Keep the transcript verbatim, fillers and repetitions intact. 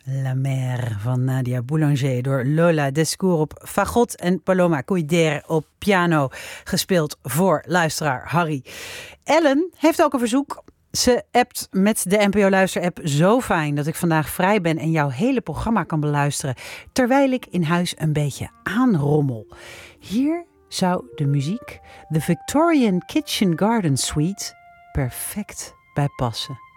La Mer van Nadia Boulanger door Lola Descour op fagot en Paloma Cuidere op piano, gespeeld voor luisteraar Harry. Ellen heeft ook een verzoek. Ze appt met de N P O Luister-app zo fijn dat ik vandaag vrij ben en jouw hele programma kan beluisteren, terwijl ik in huis een beetje aanrommel. Hier zou de muziek, de Victorian Kitchen Garden Suite, perfect bij passen.